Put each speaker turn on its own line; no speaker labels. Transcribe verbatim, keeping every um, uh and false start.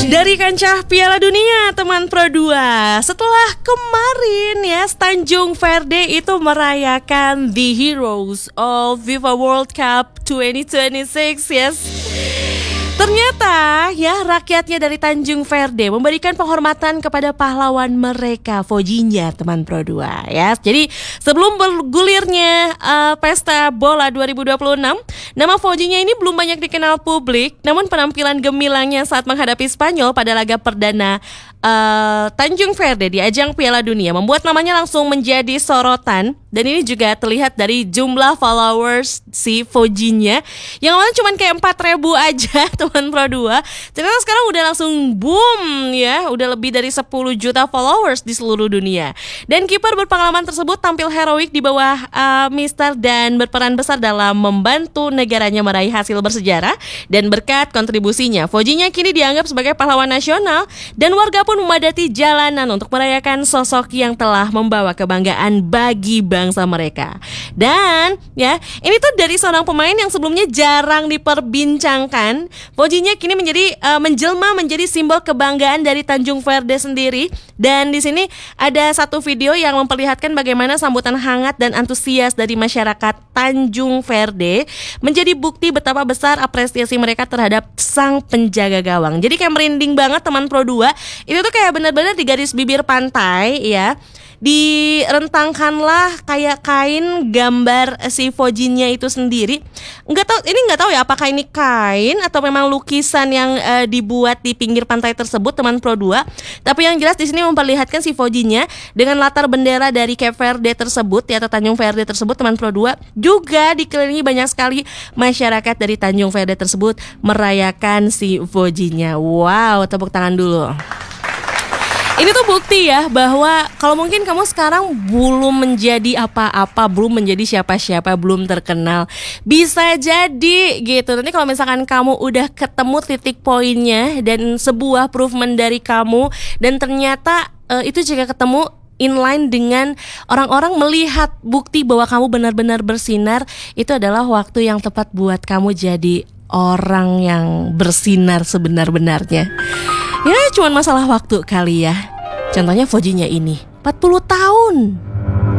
Dari kancah Piala Dunia teman Pro dua, setelah kemarin ya Tanjung Verde itu merayakan The Heroes of FIFA World Cup dua ribu dua puluh enam, yes. Ternyata ya rakyatnya dari Tanjung Verde memberikan penghormatan kepada pahlawan mereka, Vozinha, teman Pro dua ya. Jadi sebelum bergulirnya uh, pesta bola dua ribu dua puluh enam, nama Vozinha ini belum banyak dikenal publik. Namun penampilan gemilangnya saat menghadapi Spanyol pada laga perdana uh, Tanjung Verde di ajang Piala Dunia membuat namanya langsung menjadi sorotan. Dan ini juga terlihat dari jumlah followers si Vozinha yang awalnya cuma kayak empat ribu aja teman Pro dua. Ternyata sekarang udah langsung boom ya, udah lebih dari sepuluh juta followers di seluruh dunia. Dan kiper berpengalaman tersebut tampil heroik di bawah uh, Mister dan berperan besar dalam membantu negaranya meraih hasil bersejarah. Dan berkat kontribusinya, Vozinha kini dianggap sebagai pahlawan nasional dan warga pun memadati jalanan untuk merayakan sosok yang telah membawa kebanggaan bagi bangsa mereka. Dan ya, ini tuh dari seorang pemain yang sebelumnya jarang diperbincangkan. Vozinha kini menjadi uh, menjelma menjadi simbol kebanggaan dari Tanjung Verde sendiri. Dan di sini ada satu video yang memperlihatkan bagaimana sambutan hangat dan antusias dari masyarakat Tanjung Verde menjadi bukti betapa besar apresiasi mereka terhadap sang penjaga gawang. Jadi kayak merinding banget teman Pro dua. Itu tuh kayak benar-benar di garis bibir pantai ya. Direntangkanlah kayak kain gambar si Vozinha itu sendiri. Nggak tahu, ini nggak tahu ya apakah ini kain atau memang lukisan yang uh, dibuat di pinggir pantai tersebut teman Pro dua. Tapi yang jelas di sini memperlihatkan si Vozinha dengan latar bendera dari Cape Verde tersebut ya, atau Tanjung Verde tersebut teman Pro dua, juga dikelilingi banyak sekali masyarakat dari Tanjung Verde tersebut merayakan si Vozinha. Wow, tepuk tangan dulu. Ini tuh bukti ya bahwa kalau mungkin kamu sekarang belum menjadi apa-apa, belum menjadi siapa-siapa, belum terkenal, bisa jadi gitu. Nanti kalau misalkan kamu udah ketemu titik poinnya dan sebuah improvement dari kamu, dan ternyata uh, itu juga ketemu inline dengan orang-orang melihat bukti bahwa kamu benar-benar bersinar, itu adalah waktu yang tepat buat kamu jadi orang yang bersinar sebenar-benarnya. Ya cuma masalah waktu kali ya. Contohnya Vozinha ini empat puluh tahun